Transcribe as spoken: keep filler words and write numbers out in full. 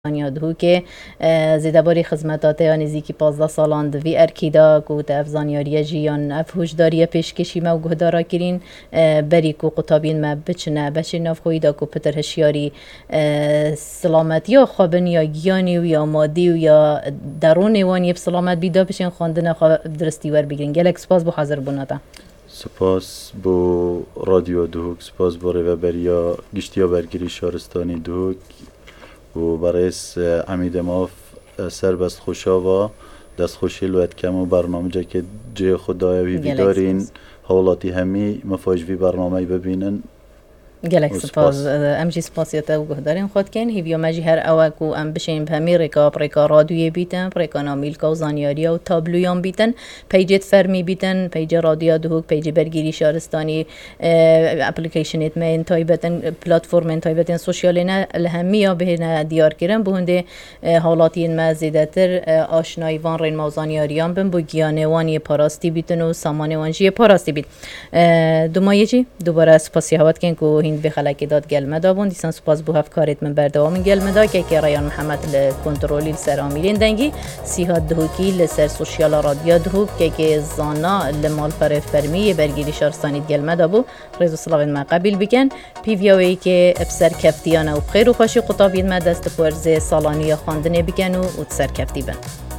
زانیادهو که زیده باری خدمتات نزدیکی پانزده سالان دوی ارکیدا کو تا افزانیاری جیان افهوشداری پیشکشی ما و گهدارا کرین بری کو قطابین ما بچنه بچه نافخوی دا کو پتر هشیاری سلامتی یا خوابن یا گیانی و یا مادی و یا درون وانی بسلامت بیدا بشین خواندن خواب درستی ور بگیرین گلک سپاس بو حاضر بوناتا سپاس بو رادیو دهوک سپاس بو ریوبریا گشتیا برگیری شارستانی دهوک و برایس امید ماف سربست خوشا و دست خوشی لوید کم و برنامه جا که جه خدایوی بیدارین حوالاتی همی مفاجوی برنامه ببینن گلک سپاس ام جی سپاسیت او گهدارین خود کن هیویا مجی هر اوکو ام بشین بهمی ریکا پریکا رادیوی بیتن پریکا نامیلکا و زانیاریا و تابلویان بیتن پیجت فرمی بیتن پیج رادیو دهوک پیج برگیری شارستانی اپلیکیشن اتمین تایبتن پلتفرم تایبتن سوشیالی نه الهمی یا به دیار کردن بهنده حالاتی ما زیادتر آشنایی وان رین موزانیاریان بن بو گیانه وانی پاراستی بیتن و سامانه وانجی پاراستی بیت دومایی چی دوباره سپاسی هوت کن کو به خلاکی داد گلمه دابون دیسان سپاس بو هفت کاریت من بردوام گلمه دا که که رایان محمد لکنترولی لسر آمیلین دنگی سیهات دهوکی لسر سوشیال رادیو دهوک که که زانا لمال فرف فرمی برگیری شارستانی گلمه دابو رزو سلاوین ما قبیل بکن پیویاوی که ابسر کفتیانه و بخیر و خوشی قطابین ما دست پرز سالانی خواندنه بکن و تسر کفتی بن